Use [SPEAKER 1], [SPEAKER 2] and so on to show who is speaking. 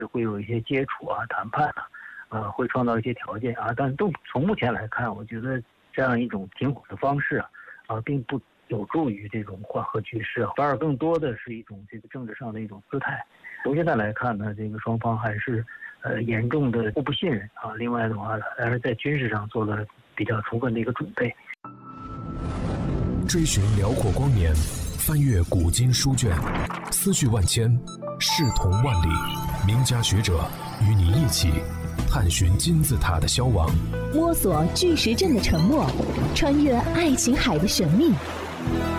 [SPEAKER 1] 会有一些接触啊、谈判会创造一些条件啊。但都从目前来看，我觉得这样一种停火的方式并不有助于这种缓和局势，反而更多的是一种这个政治上的一种姿态。从现在来看呢，这个双方还是严重的互不信任啊。另外的话，还是在军事上做了比较充分的一个准备。
[SPEAKER 2] 追寻辽阔光年，翻阅古今书卷，思绪万千，视同万里。名家学者与你一起探寻金字塔的消亡，
[SPEAKER 3] 摸索巨石阵的沉没，穿越爱琴海的神秘。